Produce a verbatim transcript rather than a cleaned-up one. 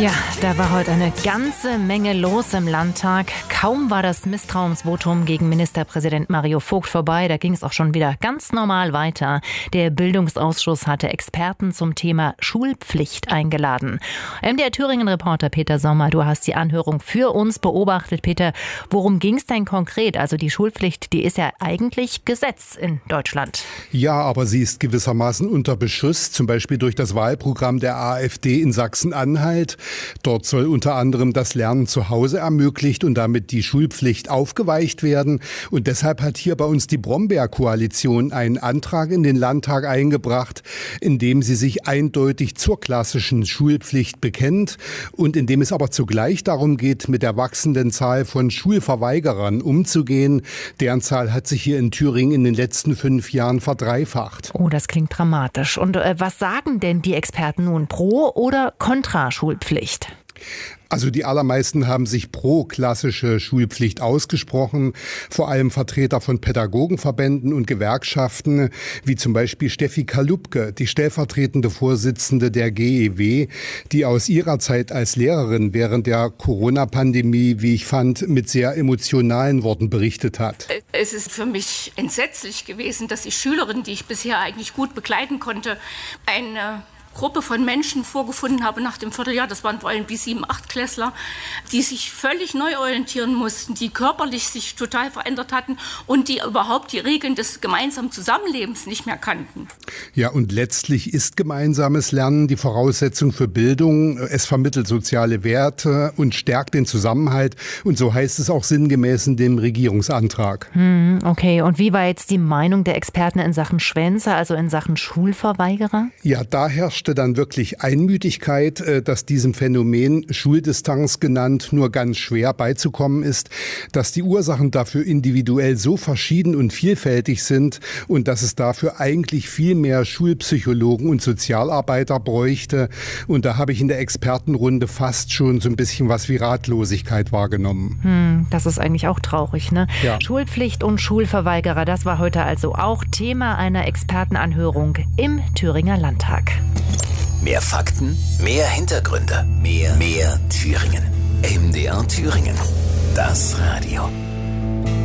Ja, da war heute eine ganze Menge los im Landtag. Kaum war das Misstrauensvotum gegen Ministerpräsident Mario Vogt vorbei, da ging es auch schon wieder ganz normal weiter. Der Bildungsausschuss hatte Experten zum Thema Schulpflicht eingeladen. M D R Thüringen-Reporter Peter Sommer, du hast die Anhörung für uns beobachtet. Peter, worum ging es denn konkret? Also die Schulpflicht, die ist ja eigentlich Gesetz in Deutschland. Ja, aber sie ist gewissermaßen unter Beschuss, zum Beispiel durch das Wahlprogramm der AfD in Sachsen-Anhalt. Dort soll unter anderem das Lernen zu Hause ermöglicht und damit die Schulpflicht aufgeweicht werden. Und deshalb hat hier bei uns die Brombeer-Koalition einen Antrag in den Landtag eingebracht, in dem sie sich eindeutig zur klassischen Schulpflicht bekennt und in dem es aber zugleich darum geht, mit der wachsenden Zahl von Schulverweigerern umzugehen. Deren Zahl hat sich hier in Thüringen in den letzten fünf Jahren verdreifacht. Oh, das klingt dramatisch. Und äh, was sagen denn die Experten nun, pro oder kontra Schulpflicht? Also die allermeisten haben sich pro klassische Schulpflicht ausgesprochen, vor allem Vertreter von Pädagogenverbänden und Gewerkschaften, wie zum Beispiel Steffi Kalupke, die stellvertretende Vorsitzende der G E W, die aus ihrer Zeit als Lehrerin während der Corona-Pandemie, wie ich fand, mit sehr emotionalen Worten berichtet hat. Es ist für mich entsetzlich gewesen, dass die Schülerin, die ich bisher eigentlich gut begleiten konnte, eine Gruppe von Menschen vorgefunden habe nach dem Vierteljahr, das waren vor allem die sieben-, achtklässler, die sich völlig neu orientieren mussten, die körperlich sich total verändert hatten und die überhaupt die Regeln des gemeinsamen Zusammenlebens nicht mehr kannten. Ja, und letztlich ist gemeinsames Lernen die Voraussetzung für Bildung. Es vermittelt soziale Werte und stärkt den Zusammenhalt. Und so heißt es auch sinngemäß in dem Regierungsantrag. Hm, okay, und wie war jetzt die Meinung der Experten in Sachen Schwänzer, also in Sachen Schulverweigerer? Ja, da herrscht dann wirklich Einmütigkeit, dass diesem Phänomen Schuldistanz genannt nur ganz schwer beizukommen ist, dass die Ursachen dafür individuell so verschieden und vielfältig sind und dass es dafür eigentlich viel mehr Schulpsychologen und Sozialarbeiter bräuchte. Und da habe ich in der Expertenrunde fast schon so ein bisschen was wie Ratlosigkeit wahrgenommen. Hm, das ist eigentlich auch traurig, ne? Ja. Schulpflicht und Schulverweigerer, das war heute also auch Thema einer Expertenanhörung im Thüringer Landtag. Mehr Fakten, mehr Hintergründe, mehr, mehr Thüringen. M D R Thüringen. Das Radio.